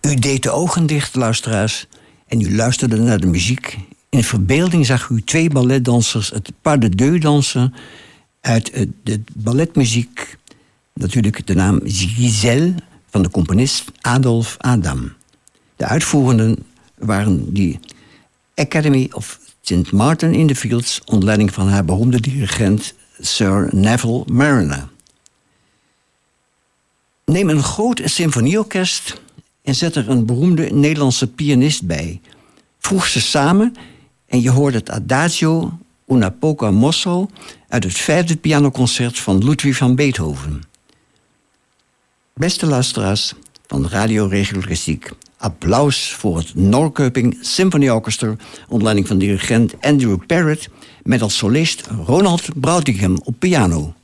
U deed de ogen dicht, luisteraars, en u luisterde naar de muziek. In verbeelding zag u 2 balletdansers het pas de deux dansen uit de balletmuziek. Natuurlijk de naam Giselle van de componist Adolphe Adam. De uitvoerenden waren die Academy of St. Martin in the Fields onder leiding van haar beroemde dirigent Sir Neville Marriner. Neem een groot symfonieorkest en zet er een beroemde Nederlandse pianist bij. Voeg ze samen en je hoort het Adagio una poca mosso uit het 5e pianoconcert van Ludwig van Beethoven. Beste luisteraars van Radio Regio Klassiek, applaus voor het Norrköping Symphony Orchestra onder leiding van dirigent Andrew Parrott met als solist Ronald Brautigam op piano.